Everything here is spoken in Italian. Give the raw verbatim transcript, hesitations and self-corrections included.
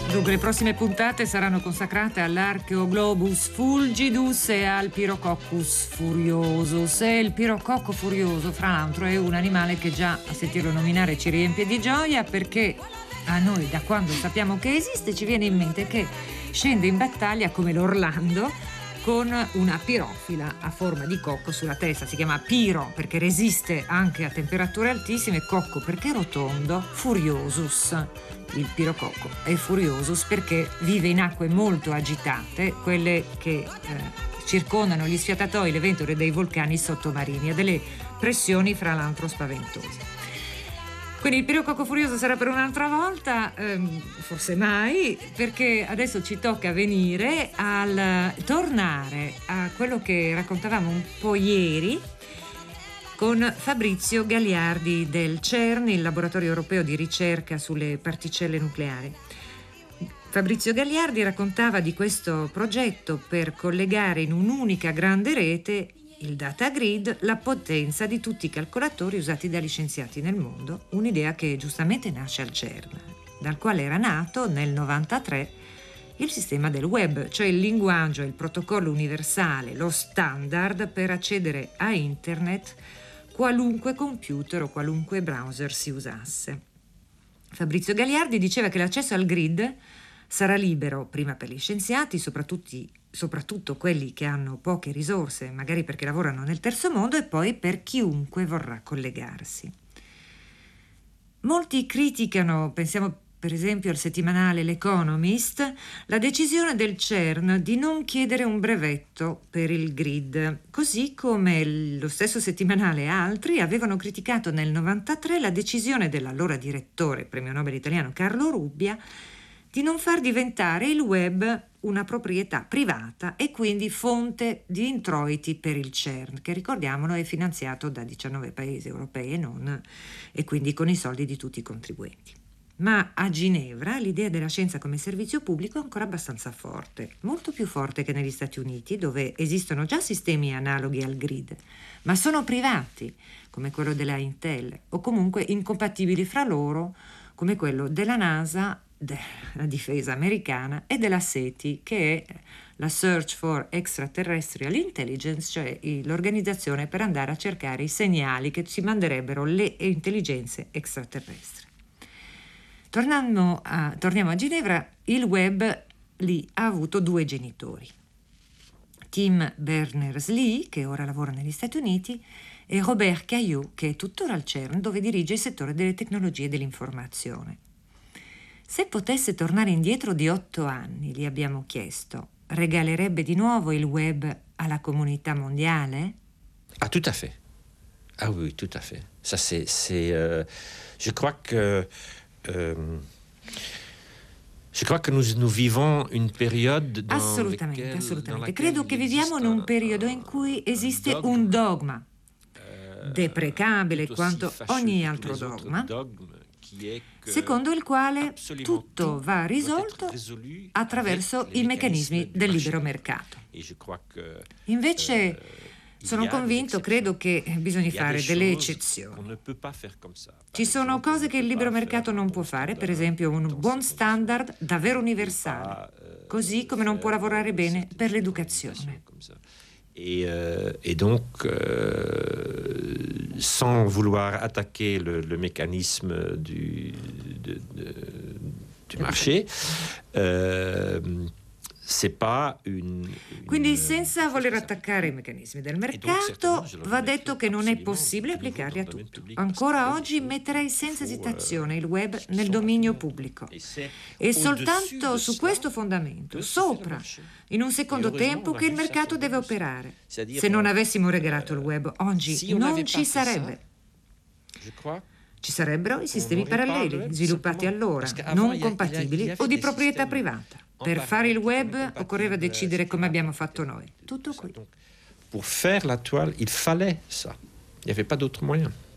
Dunque, le prossime puntate saranno consacrate all'Archeoglobus fulgidus e al Pyrococcus furiosus. E il pirococco furioso, fra l'altro, è un animale che già a sentirlo nominare ci riempie di gioia, perché a noi, da quando sappiamo che esiste, ci viene in mente che scende in battaglia come l'Orlando con una pirofila a forma di cocco sulla testa. Si chiama piro perché resiste anche a temperature altissime, cocco perché è rotondo, furiosus. Il pirococco è furiosus perché vive in acque molto agitate, quelle che eh, circondano gli sfiatatoi, le ventole dei vulcani sottomarini, a delle pressioni fra l'altro spaventose. Quindi il pirococco furioso sarà per un'altra volta, ehm, forse mai, perché adesso ci tocca venire al tornare a quello che raccontavamo un po' ieri con Fabrizio Gagliardi del CERN, il laboratorio europeo di ricerca sulle particelle nucleari. Fabrizio Gagliardi raccontava di questo progetto per collegare in un'unica grande rete, il data grid, la potenza di tutti i calcolatori usati dagli scienziati nel mondo, un'idea che giustamente nasce al CERN, dal quale era nato nel novantatré il sistema del web, cioè il linguaggio, il protocollo universale, lo standard per accedere a internet qualunque computer o qualunque browser si usasse. Fabrizio Gagliardi diceva che l'accesso al grid sarà libero prima per gli scienziati, soprattutto, soprattutto quelli che hanno poche risorse, magari perché lavorano nel terzo mondo, e poi per chiunque vorrà collegarsi. Molti criticano, pensiamo per esempio al settimanale L'Economist, la decisione del CERN di non chiedere un brevetto per il grid, così come lo stesso settimanale e altri avevano criticato nel novantatré la decisione dell'allora direttore, premio Nobel italiano Carlo Rubbia, di non far diventare il web una proprietà privata e quindi fonte di introiti per il CERN, che ricordiamolo è finanziato da diciannove paesi europei e non, e quindi con i soldi di tutti i contribuenti. Ma a Ginevra l'idea della scienza come servizio pubblico è ancora abbastanza forte, molto più forte che negli Stati Uniti, dove esistono già sistemi analoghi al grid, ma sono privati, come quello della Intel, o comunque incompatibili fra loro, come quello della NASA, della difesa americana, e della SETI, che è la Search for Extraterrestrial Intelligence, cioè l'organizzazione per andare a cercare i segnali che ci manderebbero le intelligenze extraterrestri. Tornando a, torniamo a Ginevra, il web lì ha avuto due genitori. Tim Berners-Lee, che ora lavora negli Stati Uniti, e Robert Caillou, che è tuttora al CERN, dove dirige il settore delle tecnologie dell'informazione. Se potesse tornare indietro di otto anni, gli abbiamo chiesto, regalerebbe di nuovo il web alla comunità mondiale? Ah, tout à fait. Ah oui, tout à fait. Ça, c'est, c'est, euh, je crois que Euh, je crois que nous, nous vivons une période dans assolutamente, lequel, assolutamente. Credo che viviamo in un periodo in cui esiste un dogma, un dogma deprecabile quanto ogni altro dogma, secondo il quale tutto va risolto attraverso i meccanismi del libero mercato. Invece sono convinto, credo che bisogna fare delle eccezioni. Ci sono cose che il libero mercato non può fare, per esempio un buon standard davvero universale, così come non può lavorare bene per l'educazione. Et, euh, et donc, euh, sans vouloir attaquer le, le mécanisme du, de, de, du marché, euh, c'est pas une, Quindi, senza voler attaccare i meccanismi del mercato, va detto che non è possibile applicarli a tutto. Ancora oggi metterei senza esitazione il web nel dominio pubblico. E soltanto su questo fondamento, sopra, in un secondo tempo, che il mercato deve operare. Se non avessimo regalato il web, oggi non ci sarebbe. Ci sarebbero i sistemi paralleli, sviluppati allora, non compatibili o di proprietà privata. Per fare il web occorreva decidere come abbiamo fatto noi. Tutto qui. Pour faire la toile, il fallait ça. Il n'y avait pas d'autre moyen.